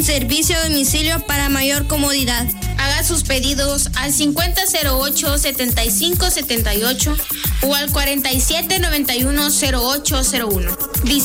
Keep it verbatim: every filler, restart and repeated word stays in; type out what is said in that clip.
Servicio a domicilio para mayor comodidad. Haga sus pedidos al cincuenta cero ocho setenta y cinco setenta y ocho o al cuarenta y siete noventa y uno cero ocho cero uno.